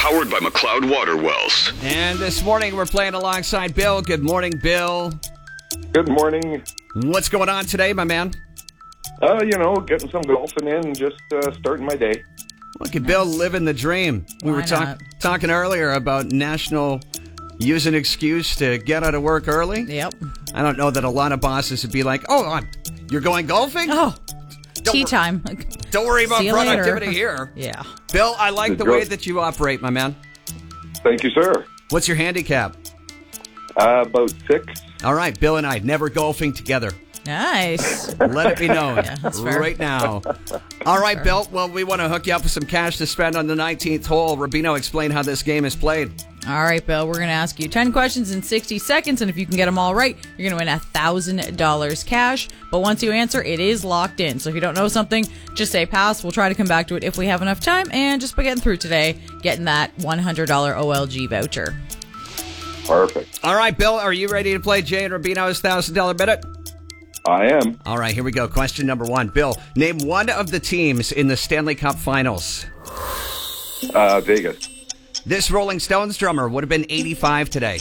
Powered by McLeod Water Wells. And this morning we're playing alongside Bill. Good morning, Bill. Good morning. What's going on today, my man? Getting some golfing in and just starting my day. Look at Bill living the dream. We were talking earlier about National Use an Excuse to get out of work early. Yep. I don't know that a lot of bosses would be like, you're going golfing? Oh, tea time. Don't worry about See you productivity later. here. Yeah. Bill, I like the way that you operate, my man. Thank you, sir. What's your handicap? About 6. All right, Bill and I, never golfing together. Nice. Let it be known that's fair. right now. All right, Bill. Well, we want to hook you up with some cash to spend on the 19th hole. Rubino, explain how this game is played. All right, Bill, we're going to ask you 10 questions in 60 seconds, and if you can get them all right, you're going to win $1,000 cash. But once you answer, it is locked in. So if you don't know something, just say pass. We'll try to come back to it if we have enough time. And just by getting through today, getting that $100 OLG voucher. Perfect. All right, Bill, are you ready to play Jay and Rubino's $1,000 minute? I am. All right, here we go. Question number 1. Bill, name one of the teams in the Stanley Cup Finals. Vegas. This Rolling Stones drummer would have been 85 today.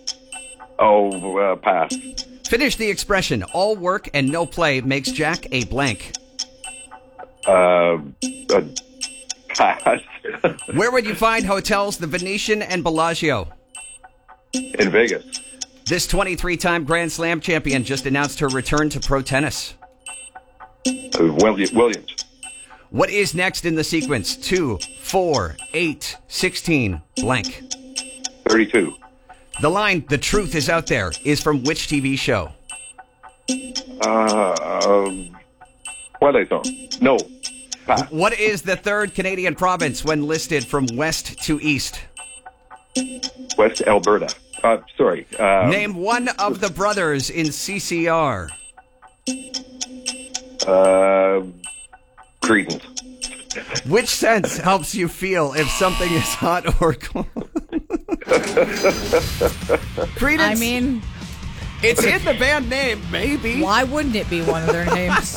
Pass. Finish the expression, all work and no play makes Jack a blank. Pass. Where would you find hotels The Venetian and Bellagio? In Vegas. This 23-time Grand Slam champion just announced her return to pro tennis. Williams. What is next in the sequence? 2, 4, 8, 16, blank. 32. The line, "The truth is out there," is from which TV show? Twilight Zone. No. Pass. What is the third Canadian province when listed from west to east? West Alberta. Sorry. Name one of the brothers in CCR. Credence. Which sense helps you feel if something is hot or cold? Credence. I mean, it's in the band name, maybe. why wouldn't it be one of their names?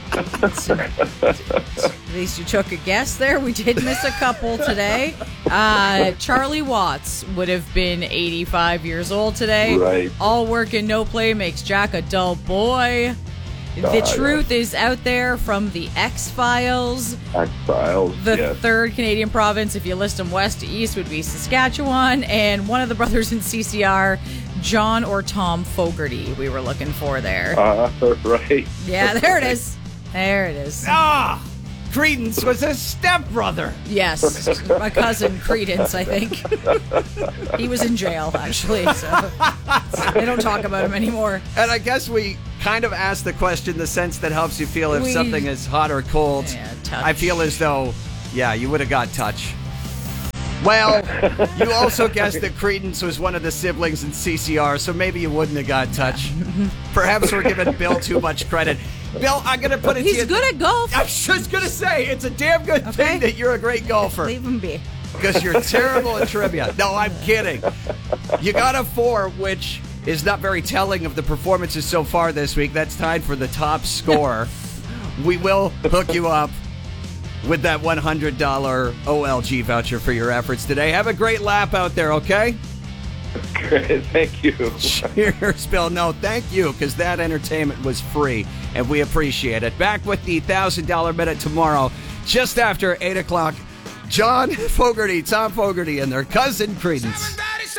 At least you took a guess there. We did miss a couple today. Charlie Watts would have been 85 years old today. Right. All work and no play makes Jack a dull boy. The truth is out there from the X-Files. X-Files. The third Canadian province, if you list them west to east, would be Saskatchewan. And one of the brothers in CCR, John or Tom Fogerty, we were looking for there. Right. Yeah, there it is. There it is. Credence was a stepbrother. Yes, my cousin Credence, I think. He was in jail, actually, so they don't talk about him anymore. And I guess we kind of asked the question the sense that helps you feel if something is hot or cold. Yeah, touch. I feel as though, you would have got touch. Well, you also guessed that Credence was one of the siblings in CCR, so maybe you wouldn't have got touch. Perhaps we're giving Bill too much credit. Bill, I'm going to put it to you. He's good at golf. I was just going to say, it's a damn good thing that you're a great golfer. Leave him be. Because you're terrible at trivia. No, I'm kidding. You got a 4, which is not very telling of the performances so far this week. That's tied for the top score. We will hook you up with that $100 OLG voucher for your efforts today. Have a great lap out there, okay? Great. Thank you. Cheers, Bill. No, thank you, because that entertainment was free, and we appreciate it. Back with the $1,000 minute tomorrow, just after 8 o'clock. John Fogerty, Tom Fogerty, and their cousin Credence.